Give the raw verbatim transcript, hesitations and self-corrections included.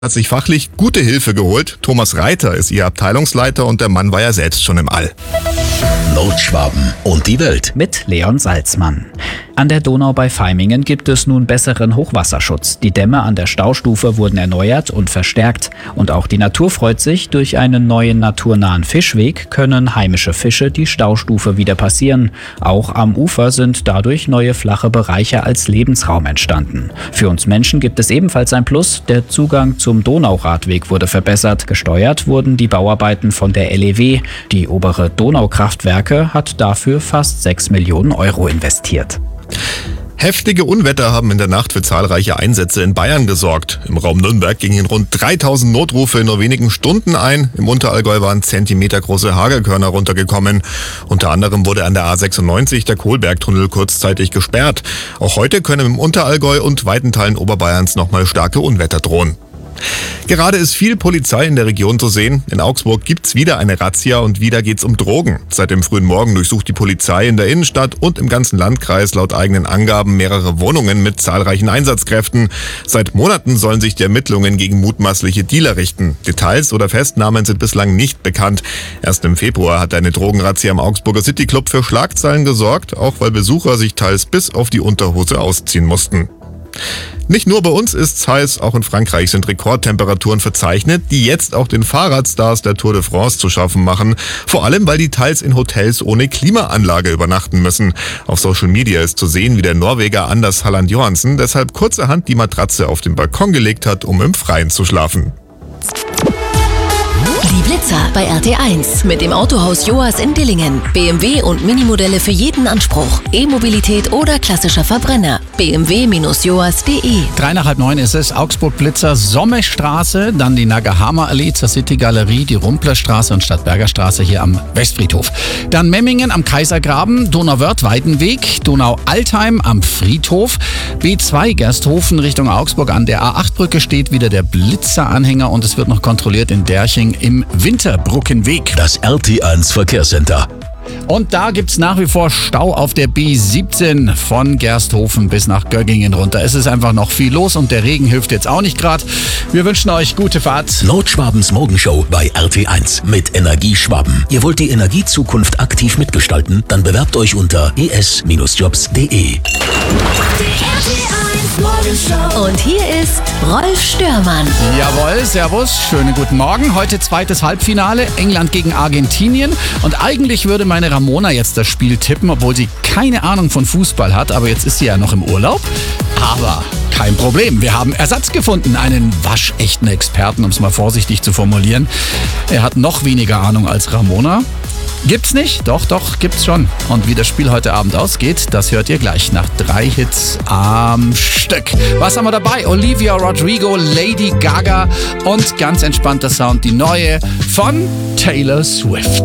Hat sich fachlich gute Hilfe geholt. Thomas Reiter ist ihr Abteilungsleiter und der Mann war ja selbst schon im All. Nordschwaben und die Welt. Mit Leon Salzmann. An der Donau bei Vaimingen gibt es nun besseren Hochwasserschutz. Die Dämme an der Staustufe wurden erneuert und verstärkt. Und auch die Natur freut sich. Durch einen neuen naturnahen Fischweg können heimische Fische die Staustufe wieder passieren. Auch am Ufer sind dadurch neue flache Bereiche als Lebensraum entstanden. Für uns Menschen gibt es ebenfalls ein Plus. Der Zugang zum Donauradweg wurde verbessert. Gesteuert wurden die Bauarbeiten von der L E W. Die obere Donaukraftwerke hat dafür fast sechs Millionen Euro investiert. Heftige Unwetter haben in der Nacht für zahlreiche Einsätze in Bayern gesorgt. Im Raum Nürnberg gingen rund dreitausend Notrufe in nur wenigen Stunden ein. Im Unterallgäu waren zentimetergroße Hagelkörner runtergekommen. Unter anderem wurde an der A sechsundneunzig der Kohlbergtunnel kurzzeitig gesperrt. Auch heute können im Unterallgäu und weiten Teilen Oberbayerns nochmal starke Unwetter drohen. Gerade ist viel Polizei in der Region zu sehen. In Augsburg gibt's wieder eine Razzia und wieder geht's um Drogen. Seit dem frühen Morgen durchsucht die Polizei in der Innenstadt und im ganzen Landkreis laut eigenen Angaben mehrere Wohnungen mit zahlreichen Einsatzkräften. Seit Monaten sollen sich die Ermittlungen gegen mutmaßliche Dealer richten. Details oder Festnahmen sind bislang nicht bekannt. Erst im Februar hat eine Drogenrazzia am Augsburger Cityclub für Schlagzeilen gesorgt, auch weil Besucher sich teils bis auf die Unterhose ausziehen mussten. Nicht nur bei uns ist's heiß, auch in Frankreich sind Rekordtemperaturen verzeichnet, die jetzt auch den Fahrradstars der Tour de France zu schaffen machen. Vor allem, weil die teils in Hotels ohne Klimaanlage übernachten müssen. Auf Social Media ist zu sehen, wie der Norweger Anders Halland Johansen deshalb kurzerhand die Matratze auf den Balkon gelegt hat, um im Freien zu schlafen. Die Blitzer bei R T eins mit dem Autohaus Joas in Dillingen. B M W und Minimodelle für jeden Anspruch. E-Mobilität oder klassischer Verbrenner. b m w Bindestrich joas punkt de. Drei nach halb neun ist es. Augsburg Blitzer, Sommestraße, dann die Nagahama Allee zur City Galerie, die Rumplerstraße und Stadtberger Straße hier am Westfriedhof. Dann Memmingen am Kaisergraben, Donauwörth Weidenweg, Donau-Altheim am Friedhof, B zwei Gersthofen Richtung Augsburg an der A acht Brücke steht wieder der Blitzer-Anhänger und es wird noch kontrolliert in Derching im Winterbrückenweg. Das R T eins Verkehrscenter. Und da gibt's nach wie vor Stau auf der B siebzehn von Gersthofen bis nach Göggingen runter. Es ist einfach noch viel los und der Regen hilft jetzt auch nicht gerade. Wir wünschen euch gute Fahrt. Nordschwabens Morgenshow bei R T eins mit Energieschwaben. Ihr wollt die Energiezukunft aktiv mitgestalten? Dann bewerbt euch unter e s Jobs punkt de. Und hier ist Rolf Störmann. Jawohl, servus, schönen guten Morgen. Heute zweites Halbfinale, England gegen Argentinien. Und eigentlich würde meine Ramona jetzt das Spiel tippen, obwohl sie keine Ahnung von Fußball hat. Aber jetzt ist sie ja noch im Urlaub. Aber kein Problem, wir haben Ersatz gefunden. Einen waschechten Experten, um es mal vorsichtig zu formulieren. Er hat noch weniger Ahnung als Ramona. Gibt's nicht? Doch, doch, gibt's schon. Und wie das Spiel heute Abend ausgeht, das hört ihr gleich nach drei Hits am Stück. Was haben wir dabei? Olivia Rodrigo, Lady Gaga und ganz entspannter Sound, die neue von Taylor Swift.